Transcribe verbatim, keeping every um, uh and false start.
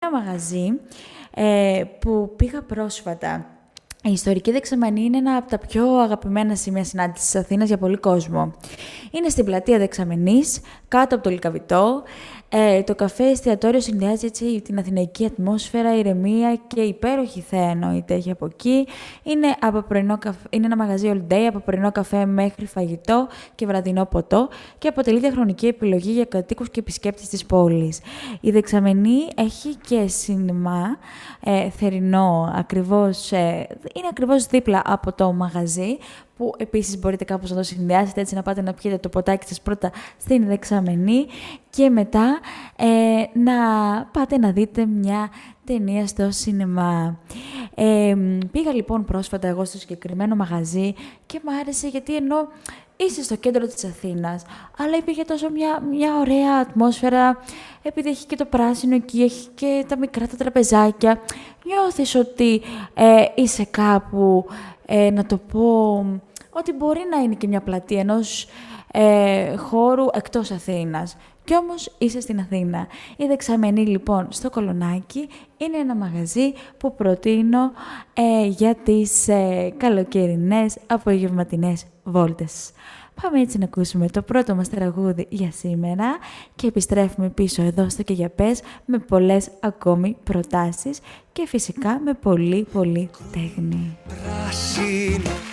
ένα μαγαζί ε, που πήγα πρόσφατα. Η ιστορική Δεξαμενή είναι ένα από τα πιο αγαπημένα σημεία συνάντησης της Αθήνας για πολύ κόσμο. Είναι στην πλατεία Δεξαμενής, κάτω από το Λυκαβητό. Ε, το καφέ εστιατόριο συνδυάζει έτσι την αθηναϊκή ατμόσφαιρα, ηρεμία και υπέροχη θέα εννοείται έχει από εκεί. Είναι, από πρωινό καφέ, είναι ένα μαγαζί all day, από πρωινό καφέ μέχρι φαγητό και βραδινό ποτό και αποτελεί διαχρονική επιλογή για κατοίκους και επισκέπτες της πόλης. Η Δεξαμενή έχει και σινεμά ε, θερινό, ακριβώς, ε, είναι ακριβώς δίπλα από το μαγαζί, που επίσης μπορείτε κάπως να το συνδυάσετε, έτσι να πάτε να πιείτε το ποτάκι σας πρώτα στην Δεξαμενή και μετά ε, να πάτε να δείτε μια ταινία στο σινεμά. Ε, πήγα λοιπόν πρόσφατα εγώ στο συγκεκριμένο μαγαζί και μου άρεσε γιατί ενώ είσαι στο κέντρο της Αθήνας, αλλά υπήρχε τόσο μια, μια ωραία ατμόσφαιρα, επειδή έχει και το πράσινο εκεί, έχει και τα μικρά τα τραπεζάκια. Νιώθεις ότι ε, είσαι κάπου, ε, να το πω, ότι μπορεί να είναι και μια πλατεία ενός ε, χώρου εκτός Αθήνας. Κι όμως είσαι στην Αθήνα. Η Δεξαμενή λοιπόν στο Κολονάκι είναι ένα μαγαζί που προτείνω ε, για τις ε, καλοκαιρινές απογευματινές βόλτες. Πάμε έτσι να ακούσουμε το πρώτο μας τραγούδι για σήμερα και επιστρέφουμε πίσω εδώ στο «Και για πες» με πολλές ακόμη προτάσεις και φυσικά με πολύ πολύ τέχνη. Πράσινο